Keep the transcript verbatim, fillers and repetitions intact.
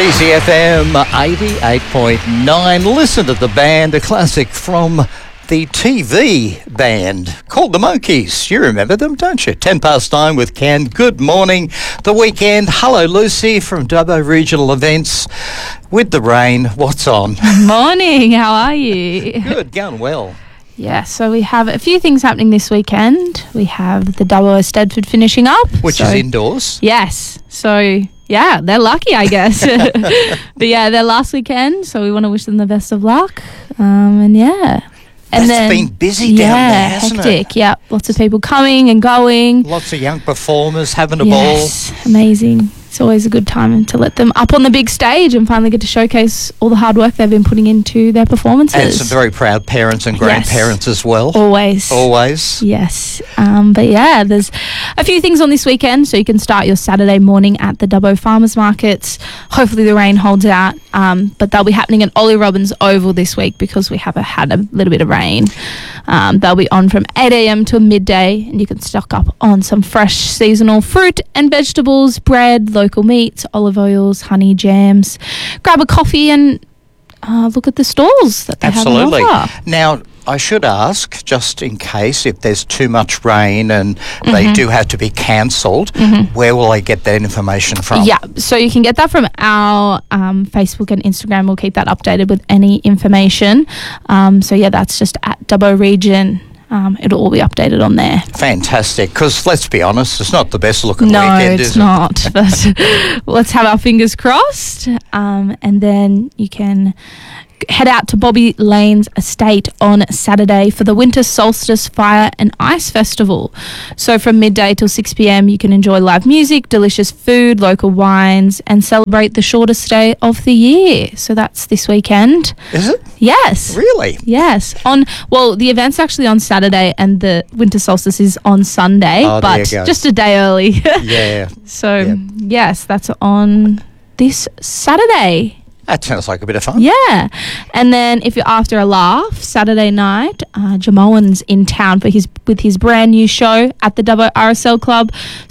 Easy F M eighty-eight point nine. Listen to the band, a classic from the T V band called the Monkees. You remember them, don't you? Ten past nine with Ken. Good morning. The weekend. Hello, Lucy from Dubbo Regional Events. With the rain, what's on? Morning. How are you? Good, going well. Yeah, so we have a few things happening this weekend. We have the Dubbo Stedford finishing up. Which so, is indoors. Yes. So, yeah, they're lucky, I guess. But, yeah, their last weekend, so we want to wish them the best of luck. Um, and, yeah. And That's then, been busy down yeah, there, hasn't hectic, it? Yeah, lots of people coming and going. Lots of young performers having a Yes, ball. amazing. It's always a good time to let them up on the big stage and finally get to showcase all the hard work they've been putting into their performances. And some very proud parents and grandparents Yes. as well. Always. Always. Yes. Um, but yeah, there's a few things on this weekend, so you can start your Saturday morning at the Dubbo Farmers Markets. Hopefully the rain holds out, um, but they'll be happening at Ollie Robbins Oval this week because we have a, had a little bit of rain. Um, they'll be on from eight a.m. till midday, and you can stock up on some fresh seasonal fruit and vegetables, bread, local meats, olive oils, honey, jams. Grab a coffee and uh, look at the stalls that they Absolutely. have on offer. Now, I should ask, just in case, if there's too much rain and Mm-hmm. they do have to be cancelled, Mm-hmm. where will they get that information from? Yeah, so you can get that from our um, Facebook and Instagram. We'll keep that updated with any information. Um, so, yeah, that's just at Dubbo Region. Um, it'll all be updated on there. Fantastic, because let's be honest, it's not the best looking No, weekend, it's is not. But let's have our fingers crossed. Um, and then you can head out to Bobby Lane's estate on Saturday for the Winter Solstice Fire and Ice Festival. So from midday till six p.m. you can enjoy live music, delicious food, local wines, and celebrate the shortest day of the year. So that's this weekend. it? Is it? Yes. Really? Yes. On well, the event's actually on Saturday and the winter solstice is on Sunday, Oh, there but you go. just a day early. Yeah. So Yep. yes, that's on this Saturday. That sounds like a bit of fun. Yeah. And then if you're after a laugh, Saturday night, uh, Jamoan's in town for his with his brand new show at the Dubbo R S L Club.